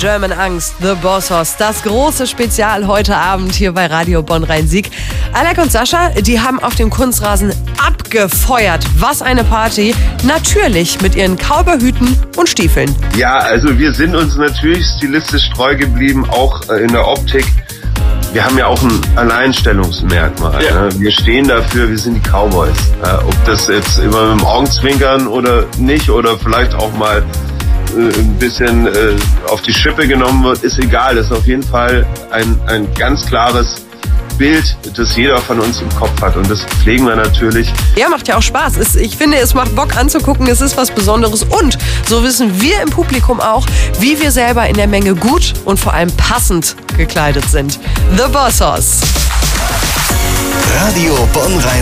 German Angst, The Boss Hoss. Das große Spezial heute Abend hier bei Radio Bonn-Rhein-Sieg. Alec und Sascha, die haben auf dem Kunstrasen abgefeuert. Was eine Party. Natürlich mit ihren Cowboyhüten und Stiefeln. Ja, also wir sind uns natürlich stilistisch treu geblieben, auch in der Optik. Wir haben ja auch ein Alleinstellungsmerkmal. Ja. Ne? Wir stehen dafür, wir sind die Cowboys. Ob das jetzt immer mit dem Augenzwinkern oder nicht oder vielleicht auch mal ein bisschen auf die Schippe genommen wird, ist egal. Das ist auf jeden Fall ein ganz klares Bild, das jeder von uns im Kopf hat. Und das pflegen wir natürlich. Ja, macht ja auch Spaß. Ich finde, es macht Bock anzugucken. Es ist was Besonderes. Und so wissen wir im Publikum auch, wie wir selber in der Menge gut und vor allem passend gekleidet sind. The Boss Hoss. Radio Bonn-Rhein.